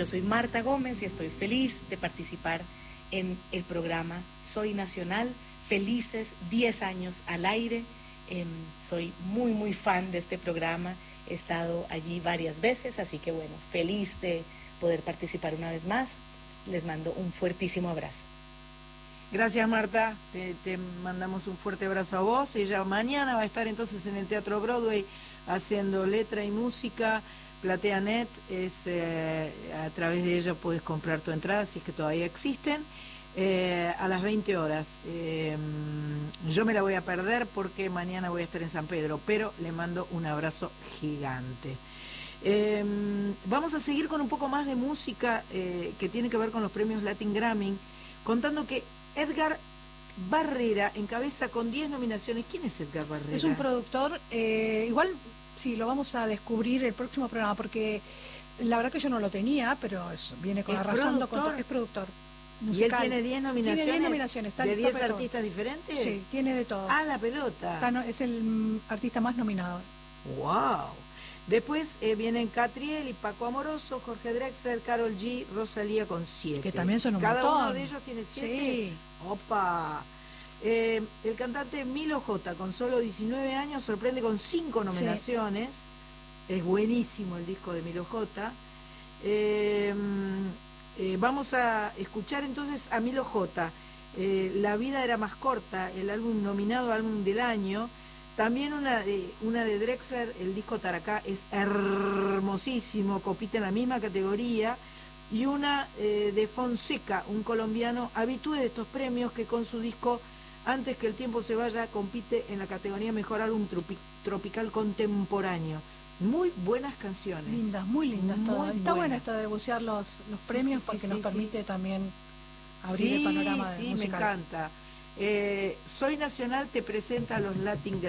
Yo soy Marta Gómez y estoy feliz de participar en el programa Soy Nacional. Felices 10 años al aire. Soy muy fan de este programa. He estado allí varias veces, así que bueno, feliz de poder participar una vez más. Les mando un fuertísimo abrazo. Gracias, Marta, te mandamos un fuerte abrazo a vos. Ella mañana va a estar entonces en el Teatro Broadway haciendo letra y música. PlateaNet es a través de ella puedes comprar tu entrada, si es que todavía existen, a las 20 horas. Yo me la voy a perder porque mañana voy a estar en San Pedro, pero le mando un abrazo gigante. Vamos a seguir con un poco más de música que tiene que ver con los premios Latin Grammy, contando que Edgar Barrera encabeza con 10 nominaciones. ¿Quién es Edgar Barrera? Es un productor, igual sí, lo vamos a descubrir el próximo programa, porque la verdad que yo no lo tenía, pero viene arrastrando con... Es productor musical. ¿Y él tiene 10 nominaciones? Tiene 10 nominaciones. ¿De 10 artistas diferentes? Sí, tiene de todo. Ah, la pelota. Es el artista más nominado. ¡Wow! Después vienen Catriel y Paco Amoroso, Jorge Drexler, Karol G, Rosalía con 7. Que también son un Cada montón. uno de ellos tiene 7. Sí. ¡Opa! El cantante Milo J, con solo 19 años, sorprende con 5 nominaciones. Sí. Es buenísimo el disco de Milo J. Vamos a escuchar entonces a Milo J. La vida era más corta, el álbum nominado álbum del año. También una de Drexler, el disco Taracá, es hermosísimo, compite en la misma categoría. Y una de Fonseca, un colombiano habitué de estos premios, que con su disco Antes que el tiempo se vaya compite en la categoría Mejor Álbum Tropical Contemporáneo. Muy buenas canciones. Lindas, muy lindas todas. Está bueno esto de bucear los premios, porque nos permite también abrir el panorama musical. Me encanta. Soy Nacional te presenta a los Latin Grammy.